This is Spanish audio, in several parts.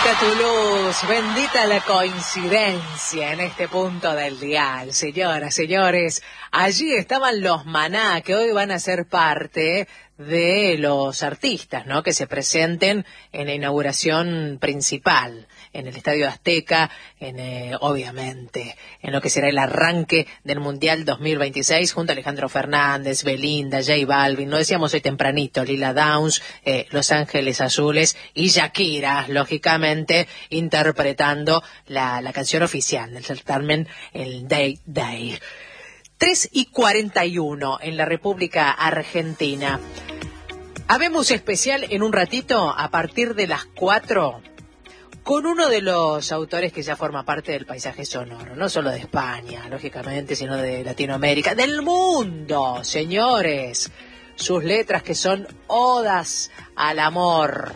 Bendita tu luz, bendita la coincidencia en este punto del dial. Señoras, señores, allí estaban los Maná, que hoy van a ser parte de los artistas, ¿no?, que se presenten en la inauguración principal, en el Estadio Azteca, obviamente, en lo que será el arranque del Mundial 2026, junto a Alejandro Fernández, Belinda, J Balvin, lo decíamos hoy tempranito, Lila Downs, Los Ángeles Azules y Shakira, lógicamente, interpretando la canción oficial del certamen, el Day Day. 3:41 en la República Argentina. Habemos especial en un ratito, a partir de las 4, con uno de los autores que ya forma parte del paisaje sonoro, no solo de España, lógicamente, sino de Latinoamérica, del mundo, señores. Sus letras que son odas al amor.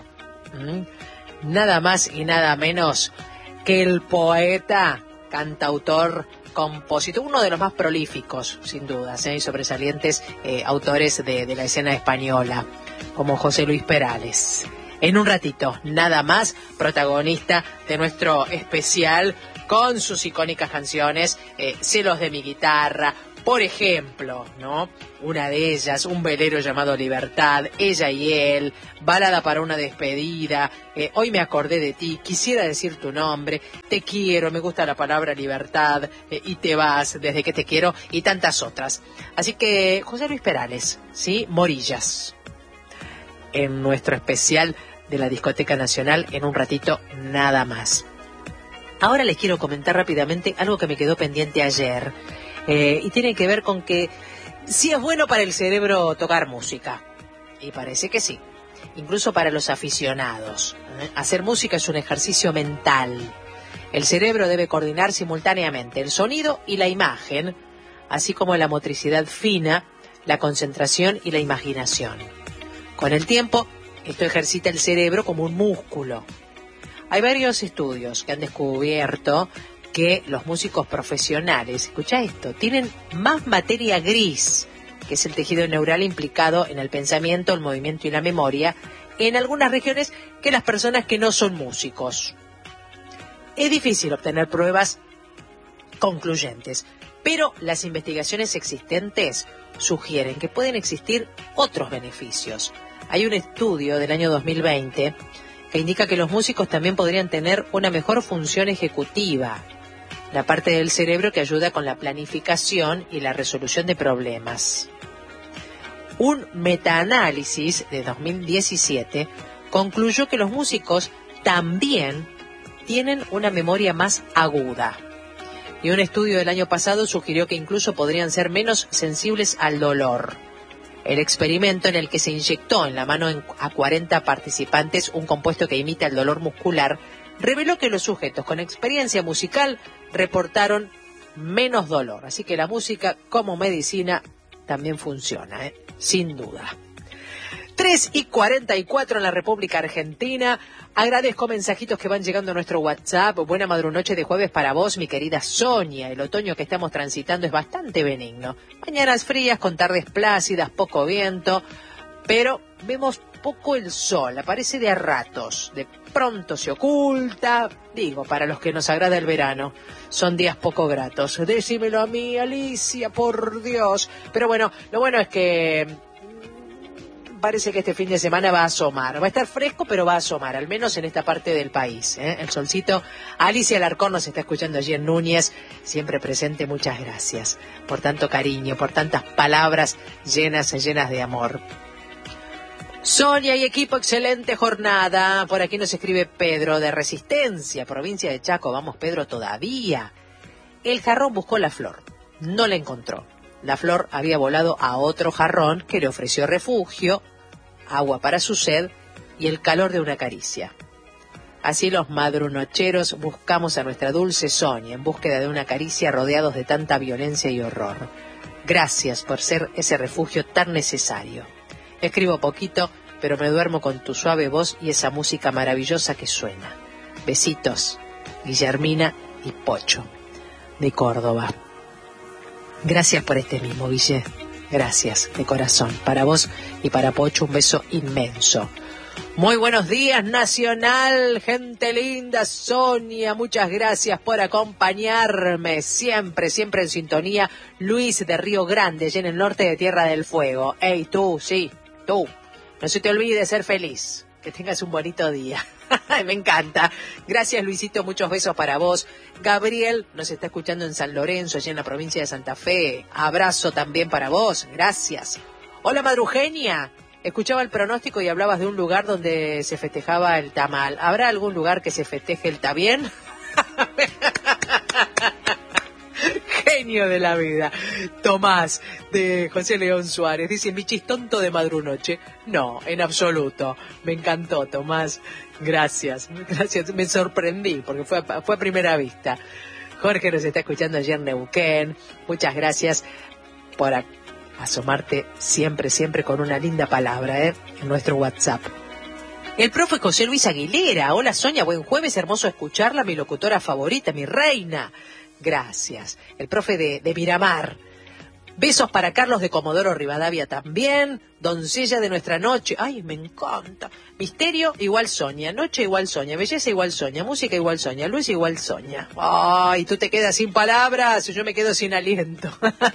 Nada más y nada menos que el poeta, cantautor, compositor, uno de los más prolíficos, sin dudas, y sobresalientes autores de la escena española, como José Luis Perales. En un ratito, nada más, protagonista de nuestro especial con sus icónicas canciones, Celos de mi guitarra, por ejemplo, ¿no? Una de ellas, Un velero llamado Libertad, Ella y él, Balada para una despedida, Hoy me acordé de ti, Quisiera decir tu nombre, Te quiero, me gusta la palabra libertad, y te vas, Desde que te quiero, y tantas otras. Así que, José Luis Perales, ¿sí? Morillas, en nuestro especial de la Discoteca Nacional, en un ratito nada más. Ahora les quiero comentar rápidamente algo que me quedó pendiente ayer, y tiene que ver con que sí es bueno para el cerebro tocar música, y parece que sí, incluso para los aficionados. Hacer música es un ejercicio mental. El cerebro debe coordinar simultáneamente el sonido y la imagen, así como la motricidad fina, la concentración y la imaginación. Con el tiempo, esto ejercita el cerebro como un músculo. Hay varios estudios que han descubierto que los músicos profesionales, escucha esto, tienen más materia gris, que es el tejido neural implicado en el pensamiento, el movimiento y la memoria, en algunas regiones que las personas que no son músicos. Es difícil obtener pruebas concluyentes, pero las investigaciones existentes sugieren que pueden existir otros beneficios. Hay un estudio del año 2020 que indica que los músicos también podrían tener una mejor función ejecutiva, la parte del cerebro que ayuda con la planificación y la resolución de problemas. Un metaanálisis de 2017 concluyó que los músicos también tienen una memoria más aguda. Y un estudio del año pasado sugirió que incluso podrían ser menos sensibles al dolor. El experimento, en el que se inyectó en la mano a 40 participantes un compuesto que imita el dolor muscular, reveló que los sujetos con experiencia musical reportaron menos dolor. Así que la música como medicina también funciona, sin duda. 3:44 en la República Argentina. Agradezco mensajitos que van llegando a nuestro WhatsApp. Buena madrunoche de jueves para vos, mi querida Sonia. El otoño que estamos transitando es bastante benigno. Mañanas frías con tardes plácidas, poco viento, pero vemos poco el sol, aparece de a ratos, de pronto se oculta. Digo, para los que nos agrada el verano, son días poco gratos. Decímelo a mí, Alicia, por Dios. Pero bueno, lo bueno es que parece que este fin de semana va a asomar. Va a estar fresco, pero va a asomar, al menos en esta parte del país, el solcito. Alicia Alarcón nos está escuchando allí en Núñez, siempre presente. Muchas gracias por tanto cariño, por tantas palabras llenas de amor. Sonia y equipo, excelente jornada. Por aquí nos escribe Pedro de Resistencia, provincia de Chaco. Vamos, Pedro, todavía. El jarrón buscó la flor, no la encontró. La flor había volado a otro jarrón que le ofreció refugio, agua para su sed y el calor de una caricia. Así los madrunocheros buscamos a nuestra dulce Sonia en búsqueda de una caricia, rodeados de tanta violencia y horror. Gracias por ser ese refugio tan necesario. Escribo poquito, pero me duermo con tu suave voz y esa música maravillosa que suena. Besitos, Guillermina y Pocho, de Córdoba. Gracias por este mismo, Guille. Gracias, de corazón. Para vos y para Pocho, un beso inmenso. Muy buenos días, Nacional, gente linda. Sonia, muchas gracias por acompañarme. Siempre, siempre en sintonía. Luis de Río Grande, allá en el norte de Tierra del Fuego. Ey, tú, sí, tú. No se te olvide de ser feliz. Que tengas un bonito día. Me encanta. Gracias, Luisito, muchos besos para vos. Gabriel nos está escuchando en San Lorenzo, allá en la provincia de Santa Fe. Abrazo también para vos. Gracias. Hola, Madrugenia. Escuchaba el pronóstico y hablabas de un lugar donde se festejaba el tamal. ¿Habrá algún lugar que se festeje el tabién? Genio de la vida. Tomás, de José León Suárez, dice, mi chistonto de madrunoche. No, en absoluto. Me encantó, Tomás. Gracias, gracias. Me sorprendí porque fue a primera vista. Jorge nos está escuchando ayer en Neuquén. Muchas gracias por asomarte siempre, siempre con una linda palabra, en nuestro WhatsApp. El profe José Luis Aguilera. Hola, Sonia, buen jueves, hermoso escucharla, mi locutora favorita, mi reina. Gracias. El profe de Miramar. Besos para Carlos de Comodoro Rivadavia también. Doncella de nuestra noche. Ay, me encanta. Misterio igual Sonia. Noche igual Sonia. Belleza igual Sonia. Música igual Sonia. Luz igual Sonia. Ay, tú te quedas sin palabras y yo me quedo sin aliento.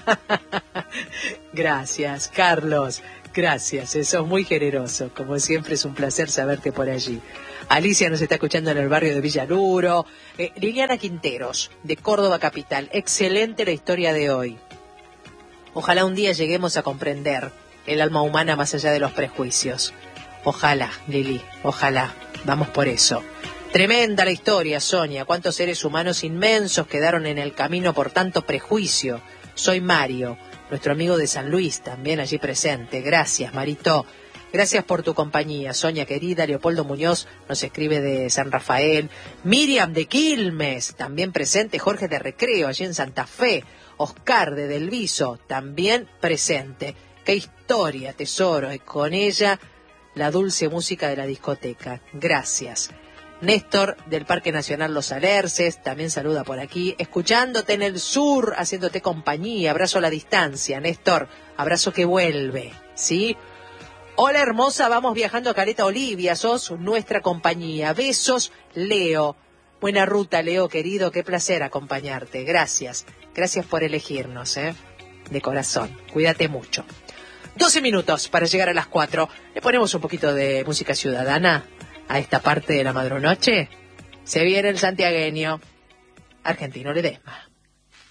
Gracias, Carlos. Gracias. Sos muy generoso. Como siempre es un placer saberte por allí. Alicia nos está escuchando en el barrio de Villaluro. Liliana Quinteros, de Córdoba Capital. Excelente la historia de hoy. Ojalá un día lleguemos a comprender el alma humana más allá de los prejuicios. Ojalá, Lili, ojalá. Vamos por eso. Tremenda la historia, Sonia. Cuántos seres humanos inmensos quedaron en el camino por tanto prejuicio. Soy Mario, nuestro amigo de San Luis, también allí presente. Gracias, Marito. Gracias por tu compañía, Sonia querida. Leopoldo Muñoz nos escribe de San Rafael. Miriam de Quilmes, también presente. Jorge de Recreo, allí en Santa Fe. Oscar de Del Viso, también presente. Qué historia, tesoro, y con ella la dulce música de la discoteca. Gracias. Néstor del Parque Nacional Los Alerces, también saluda por aquí. Escuchándote en el sur, haciéndote compañía. Abrazo a la distancia, Néstor. Abrazo que vuelve, ¿sí? Hola, hermosa, vamos viajando a Caleta Olivia. Sos nuestra compañía. Besos, Leo. Buena ruta, Leo, querido. Qué placer acompañarte. Gracias. Gracias por elegirnos, de corazón. Cuídate mucho. 12 minutos para llegar a las 4. Le ponemos un poquito de música ciudadana a esta parte de la madrunoche. Se viene el santiagueño Argentino Ledesma.